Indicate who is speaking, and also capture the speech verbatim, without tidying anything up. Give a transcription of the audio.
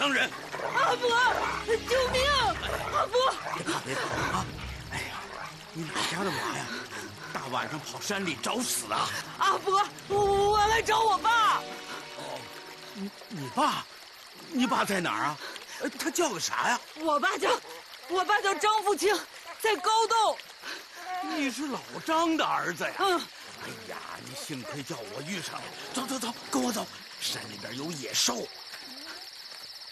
Speaker 1: 伤人。
Speaker 2: 阿伯，救命！阿伯，
Speaker 1: 别怕别怕啊！哎呀，你哪家的娃呀？大晚上跑山里找死啊！
Speaker 2: 阿伯，我我来找我爸。
Speaker 1: 哦，你你爸，你爸在哪儿啊？他叫个啥呀？
Speaker 2: 我爸叫，我爸叫张富清，在高洞。
Speaker 1: 你是老张的儿子呀？
Speaker 2: 嗯。
Speaker 1: 哎呀，你幸亏叫我遇上了。走走走，跟我走，山里边有野兽，